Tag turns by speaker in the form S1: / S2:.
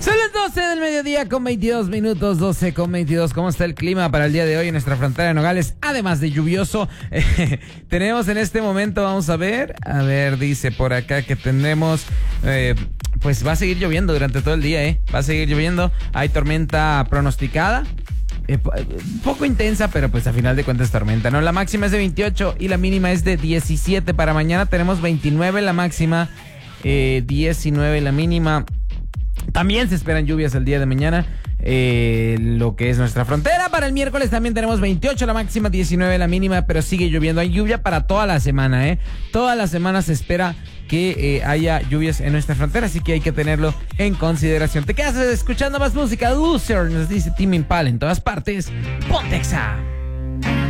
S1: Son las 12 del mediodía con 22 minutos, 12 con 22. ¿Cómo está el clima para el día de hoy en nuestra frontera de Nogales? Además de lluvioso, tenemos en este momento, vamos a ver, dice por acá que tenemos, pues va a seguir lloviendo durante todo el día, va a seguir lloviendo. Hay tormenta pronosticada. Poco intensa, pero pues a final de cuentas tormenta, ¿no? La máxima es de 28 y la mínima es de 17. Para mañana tenemos 29 la máxima, 19 la mínima. También se esperan lluvias el día de mañana, lo que es nuestra frontera. Para el miércoles también tenemos 28 la máxima, 19 la mínima, pero sigue lloviendo. Hay lluvia para toda la semana, Toda la semana se espera que haya lluvias en nuestra frontera, así que hay que tenerlo en consideración. ¿Te quedas escuchando más música? Loser, nos dice Tame Impala en todas partes. Ponte Exa.